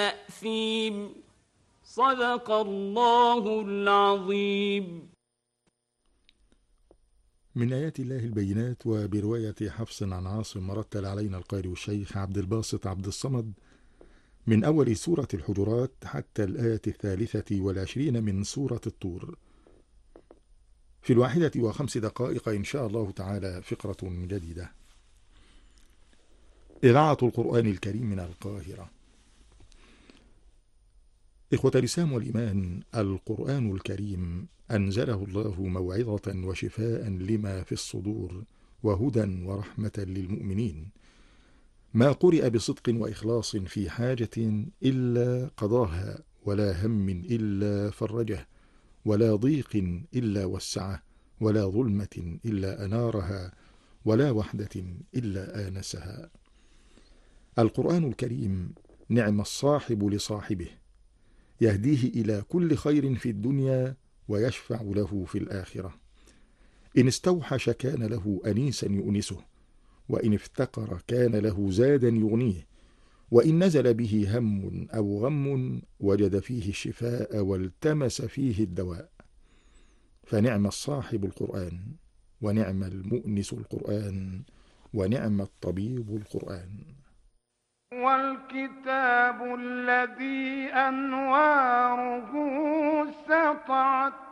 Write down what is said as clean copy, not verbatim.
تأثيم. صدق الله العظيم. من آيات الله البينات. وبرواية حفص عن عاصم رتل علينا القارئ الشيخ عبد الباسط عبد الصمد من أول سورة الحجرات حتى الآية 23 من سورة الطور، في 1:05 إن شاء الله تعالى فقرة جديدة. إذاعة القرآن الكريم من القاهرة. إخوة الإسلام والإيمان، القرآن الكريم أنزله الله موعظة وشفاء لما في الصدور وهدى ورحمة للمؤمنين. ما قرئ بصدق وإخلاص في حاجة إلا قضاها، ولا هم إلا فرجه، ولا ضيق إلا وسعه، ولا ظلمة إلا أنارها، ولا وحدة إلا آنسها. القرآن الكريم نعم الصاحب لصاحبه، يهديه إلى كل خير في الدنيا ويشفع له في الآخرة. إن استوحش كان له أنيسا يؤنسه، وإن افتقر كان له زادا يغنيه، وإن نزل به هم أو غم وجد فيه الشفاء والتمس فيه الدواء. فنعم الصاحب القرآن، ونعم المؤنس القرآن، ونعم الطبيب القرآن. والكتاب الذي أنواره سطعت